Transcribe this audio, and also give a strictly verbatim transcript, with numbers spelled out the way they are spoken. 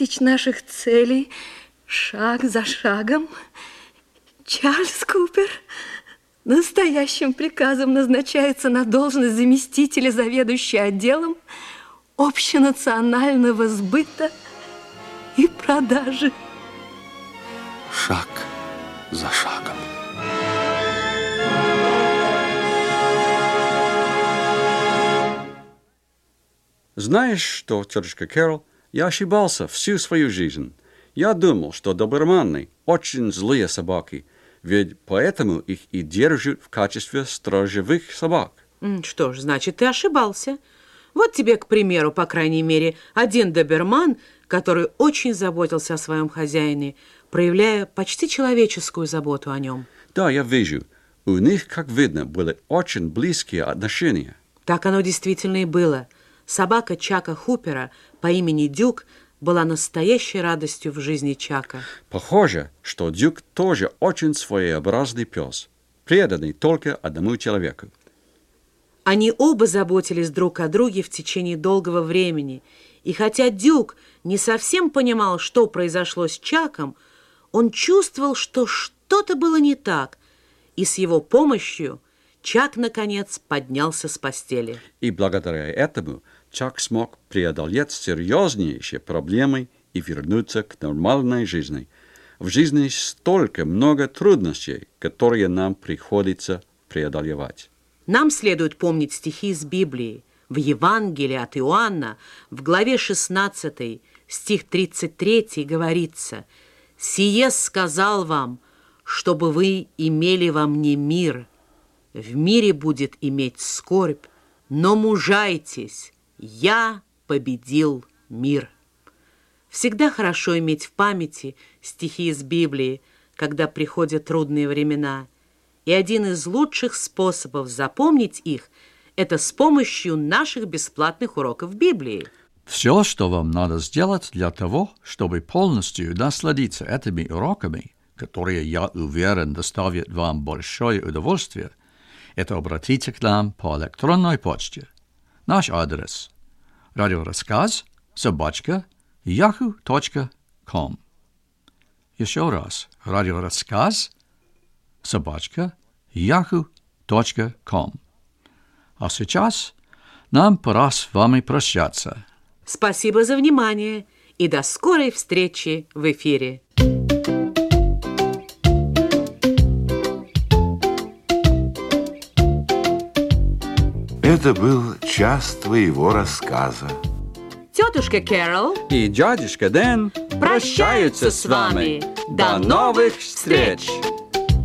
достичь наших целей шаг за шагом. Чарльз Купер настоящим приказом назначается на должность заместителя заведующего отделом общенационального сбыта и продажи. Шаг за шагом. Знаешь что, тетушка Кэрол, я ошибался всю свою жизнь. Я думал, что доберманы очень злые собаки, ведь поэтому их и держат в качестве сторожевых собак. Что ж, значит, ты ошибался. Вот тебе, к примеру, по крайней мере, один доберман, который очень заботился о своем хозяине, проявляя почти человеческую заботу о нем. Да, я вижу. У них, как видно, были очень близкие отношения. Так оно действительно и было. Собака Чака Хупера по имени Дюк была настоящей радостью в жизни Чака. Похоже, что Дюк тоже очень своеобразный пес, преданный только одному человеку. Они оба заботились друг о друге в течение долгого времени, и хотя Дюк не совсем понимал, что произошло с Чаком, он чувствовал, что что-то было не так, и с его помощью Чак, наконец, поднялся с постели. И благодаря этому Чак смог преодолеть серьезнейшие проблемы и вернуться к нормальной жизни. В жизни столько много трудностей, которые нам приходится преодолевать. Нам следует помнить стихи из Библии. В Евангелии от Иоанна, в главе шестнадцатой, стих тридцать третий, говорится: «Сие сказал вам, чтобы вы имели во мне мир. В мире будет иметь скорбь, но мужайтесь, я победил мир». Всегда хорошо иметь в памяти стихи из Библии, когда приходят трудные времена. И один из лучших способов запомнить их – это с помощью наших бесплатных уроков Библии. Все, что вам надо сделать для того, чтобы полностью насладиться этими уроками, которые, я уверен, доставят вам большое удовольствие, это обратиться к нам по электронной почте. Наш адрес – радиорассказ собака яху точка ком. Еще раз, радиорассказ собака яху точка ком. А сейчас нам пора с вами прощаться. Спасибо за внимание и до скорой встречи в эфире. Это был час твоего рассказа. Тетушка Кэрол И дядюшка Дэн прощаются с вами. До новых встреч!